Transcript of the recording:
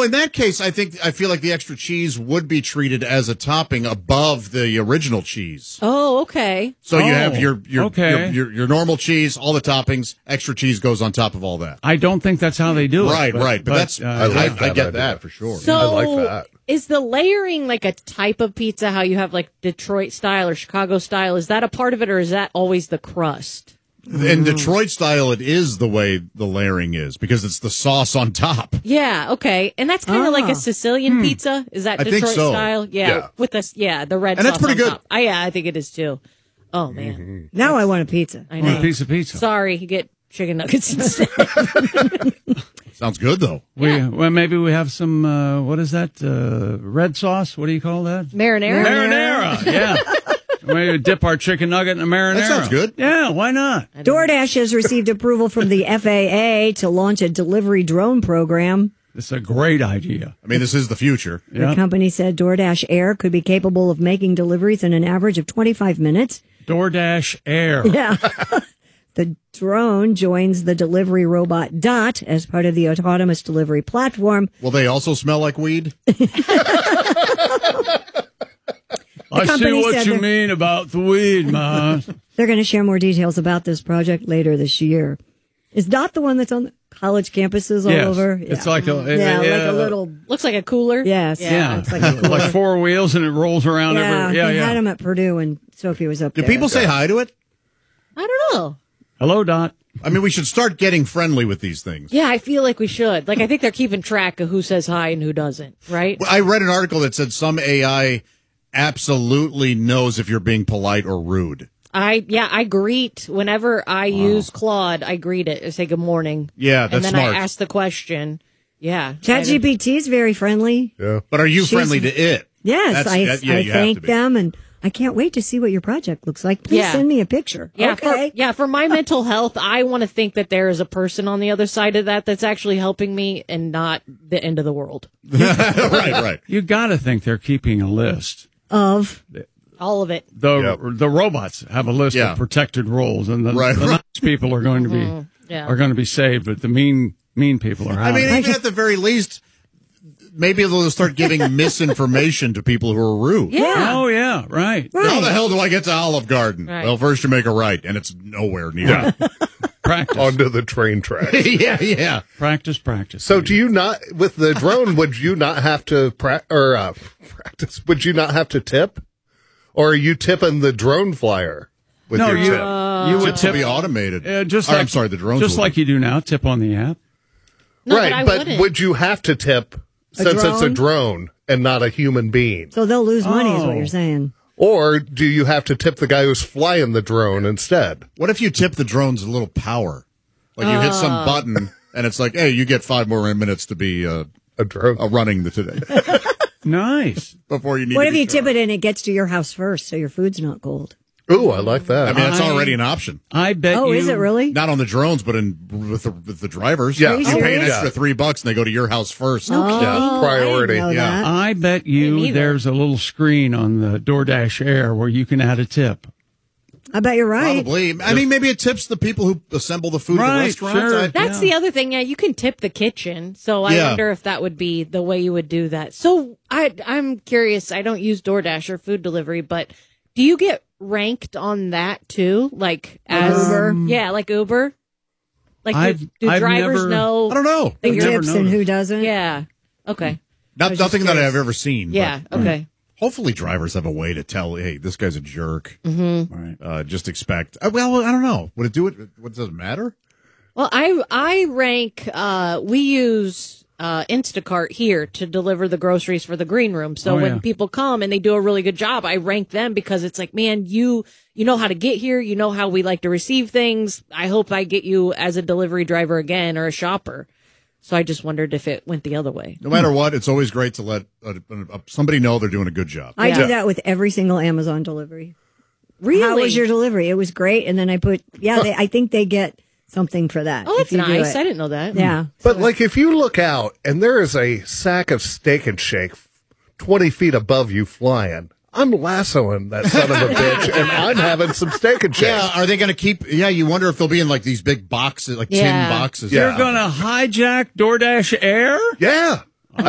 No, in that case, I feel like the extra cheese would be treated as a topping above the original cheese. Oh, okay. So you have your normal cheese, all the toppings, extra cheese goes on top of all that. I don't think that's how they do it. Right. But that's I get that for sure. So I like that. Is the layering like a type of pizza, how you have like Detroit style or Chicago style? Is that a part of it, or is that always the crust? In Detroit style, it is the way the layering is because it's the sauce on top. Yeah, okay. And that's kind of like a Sicilian pizza. Is that I Detroit think so. style? Yeah. With this, the red And sauce that's pretty on good. top. I think it is too. Oh, man. Now I want a pizza. I know. A piece of pizza. Sorry, you get chicken nuggets instead. Sounds good, though. Well, maybe we have some, what is that? Red sauce? What do you call that? Marinara? Marinara, yeah. Maybe dip our chicken nugget in a marinara. That sounds good. Yeah, why not? DoorDash has received approval from the FAA to launch a delivery drone program. It's a great idea. I mean, this is the future. The company said DoorDash Air could be capable of making deliveries in an average of 25 minutes. DoorDash Air. Yeah. The drone joins the delivery robot Dot as part of the autonomous delivery platform. Will they also smell like weed? I see what you mean about the weed, Ma. They're going to share more details about this project later this year. Is Dot the one that's on the college campuses all over? Yeah. It's like like a little. Looks like a cooler. Yes. Yeah. It's like a cooler. Like four wheels and it rolls around everywhere. He had him at Purdue and Sophie was up Do there. people say hi to it? I don't know. Hello, Dot. I mean, we should start getting friendly with these things. Yeah, I feel like we should. Like, I think they're keeping track of who says hi and who doesn't, right? I read an article that said some AI absolutely knows if you're being polite or rude. I greet whenever I use Claude. I greet it. I say good morning. Yeah, that's and then smart. I ask the question. Yeah, ChatGPT is very friendly. Yeah. But are you friendly to it? Yes, I you have to thank be. them, and I can't wait to see what your project looks like. Please send me a picture. Yeah, okay. for my mental health, I want to think that there is a person on the other side of that that's actually helping me and not the end of the world. right. You got to think they're keeping a list. Of all of it. The robots have a list of protected roles, and the nice people are going to be saved, but the mean people are out. I mean, even at the very least, maybe they'll start giving misinformation to people who are rude. Yeah. Oh, yeah, right. How the hell do I get to Olive Garden? Right. Well, first you make a right, and it's nowhere near. Practice. Onto the train tracks. Yeah. Practice. So do you not, with the drone, would you not have to practice? Would you not have to tip? Or are you tipping the drone flyer with your tip? You would Tips tip will be automated. I'm sorry, the drones just will like you do now. Tip on the app. No, right, but would you have to tip since it's a drone and not a human being? So they'll lose money, is what you're saying. Or do you have to tip the guy who's flying the drone instead? What if you tip the drones a little power? Like you hit some button, and it's like, hey, you get 5 more minutes to be a drone running today. Nice. Before you need. What to if be you tip charged. it and it gets to your house first, so your food's not cold? Ooh, I like that. I mean, that's already an option. I bet Oh, is it really? Not on the drones, but with the drivers. Yeah. You pay an serious? extra $3 and they go to your house first. Okay. Yeah, priority. I didn't know that. I bet you neither. there's a little screen on the DoorDash Air where you can add a tip. I bet you're right. Probably. I mean, maybe it tips the people who assemble the food at the Right, restaurants. sure. That's the other thing. Yeah, you can tip the kitchen. So I wonder if that would be the way you would do that. So I'm curious. I don't use DoorDash or food delivery, but do you get ranked on that too? Like as Uber? Yeah, like Uber. Like I've drivers never- know? I don't know. Who never tips and noticed. who doesn't? Yeah. Okay. Nothing that I've ever seen. Yeah. but Okay. hopefully drivers have a way to tell, hey, this guy's a jerk. Right. Just expect. Well, I don't know. Would it do it? What does it matter? Well, I rank. We use Instacart here to deliver the groceries for the green room. So when people come and they do a really good job, I rank them because it's like, man, you know how to get here. You know how we like to receive things. I hope I get you as a delivery driver again or a shopper. So I just wondered if it went the other way. No matter what, it's always great to let somebody know they're doing a good job. I do that with every single Amazon delivery. Really? How was your delivery? It was great. And then I put, I think they get something for that. Oh, that's if you do nice. it. I didn't know that. Yeah. But like if you look out and there is a sack of Steak and Shake 20 feet above you flying, I'm lassoing that son of a bitch and I'm having some Steak and Shake. Yeah, are they going to keep? Yeah, you wonder if they'll be in like these big boxes, like tin boxes. You're going to hijack DoorDash Air? Yeah.